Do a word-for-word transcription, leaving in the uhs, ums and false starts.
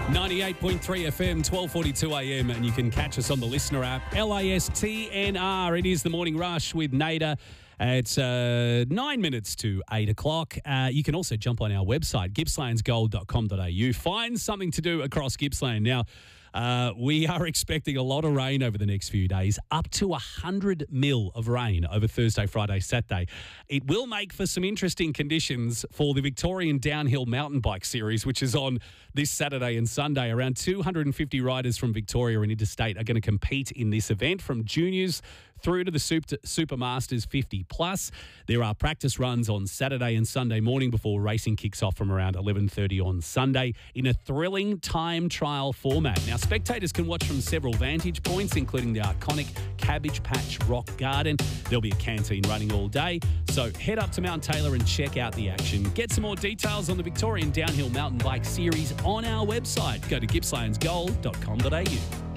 ninety-eight point three F M, twelve forty-two A M, and you can catch us on the Listener app, L I S T N R. It is the Morning Rush with Nader. It's uh, nine minutes to eight o'clock. Uh, you can also jump on our website, gippslands gold dot com dot a u. Find something to do across Gippsland. Now, uh, we are expecting a lot of rain over the next few days, up to one hundred mil of rain over Thursday, Friday, Saturday. It will make for some interesting conditions for the Victorian Downhill Mountain Bike Series, which is on this Saturday and Sunday. Around two hundred fifty riders from Victoria and interstate are going to compete in this event, from juniors through to the Super, Super Masters fifty plus. There are practice runs on Saturday and Sunday morning before racing kicks off from around eleven thirty on Sunday in a thrilling time trial format. Now, spectators can watch from several vantage points, including the iconic Cabbage Patch Rock Garden. There'll be a canteen running all day, so head up to Mount Taylor and check out the action. Get some more details on the Victorian Downhill Mountain Bike Series on our website. Go to gippslands gold dot com dot a u.